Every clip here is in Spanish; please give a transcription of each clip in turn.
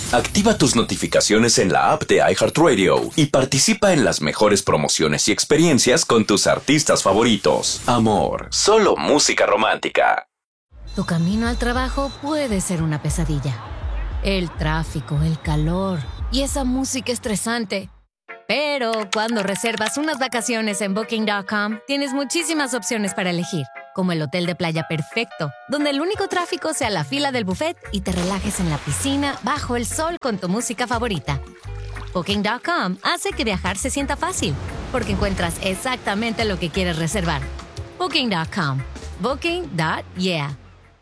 Activa tus notificaciones en la app de iHeartRadio y participa en las mejores promociones y experiencias con tus artistas favoritos. Amor, solo música romántica. Tu camino al trabajo puede ser una pesadilla. El tráfico, el calor y esa música estresante. Pero cuando reservas unas vacaciones en Booking.com, tienes muchísimas opciones para elegir, como el hotel de playa perfecto, donde el único tráfico sea la fila del buffet y te relajes en la piscina bajo el sol con tu música favorita. Booking.com hace que viajar se sienta fácil, porque encuentras exactamente lo que quieres reservar. Booking.com. Booking.yeah.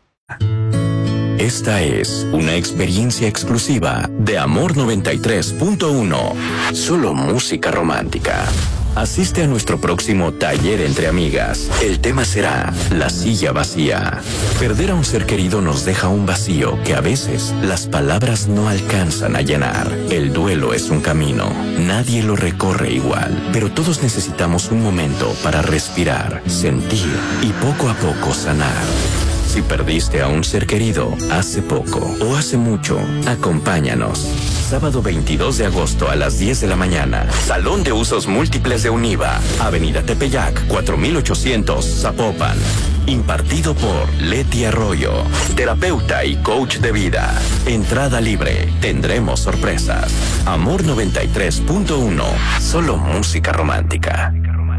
Esta es una experiencia exclusiva de Amor 93.1. Solo música romántica. Asiste a nuestro próximo taller entre amigas. El tema será la silla vacía. Perder a un ser querido nos deja un vacío que a veces las palabras no alcanzan a llenar. El duelo es un camino. Nadie lo recorre igual, pero todos necesitamos un momento para respirar, sentir y poco a poco sanar. Si perdiste a un ser querido hace poco o hace mucho, acompáñanos. Sábado 22 de agosto a las 10 de la mañana. Salón de Usos Múltiples de Univa. Avenida Tepeyac, 4800, Zapopan. Impartido por Leti Arroyo, terapeuta y coach de vida. Entrada libre. Tendremos sorpresas. Amor 93.1. Solo música romántica.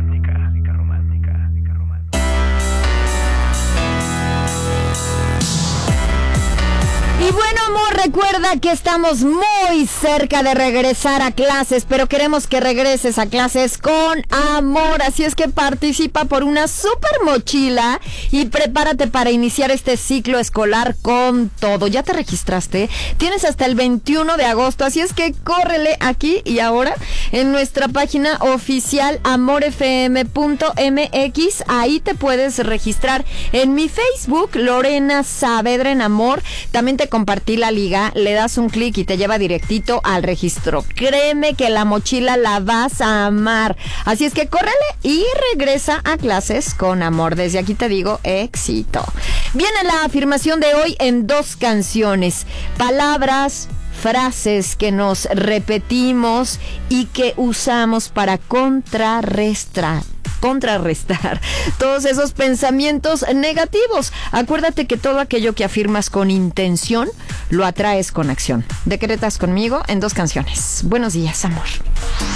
Y bueno, amor, recuerda que estamos muy cerca de regresar a clases, pero queremos que regreses a clases con amor. Así es que participa por una super mochila y prepárate para iniciar este ciclo escolar con todo. ¿Ya te registraste? Tienes hasta el 21 de agosto, así es que córrele aquí y ahora en nuestra página oficial amorfm.mx. Ahí te puedes registrar. En mi Facebook, Lorena Saavedra en Amor, también te compartí la liga, le das un clic y te lleva directito al registro. Créeme que la mochila la vas a amar. Así es que córrele y regresa a clases con amor. Desde aquí te digo, éxito. Viene la afirmación de hoy en 2 canciones. Palabras, frases que nos repetimos y que usamos para contrarrestar todos esos pensamientos negativos. Acuérdate que todo aquello que afirmas con intención lo atraes con acción. Decretas conmigo en 2 canciones. Buenos días, amor.